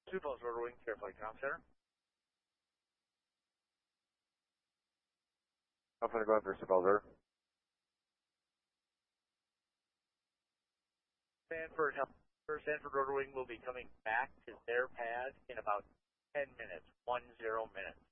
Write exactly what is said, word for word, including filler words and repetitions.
Sioux Falls Rotor Wing, Fair Flight Comm Center. I'm going to go after Sioux Falls Rotor. Sanford, Sanford Rotor Wing will be coming back to their pad in about ten minutes, one zero minutes.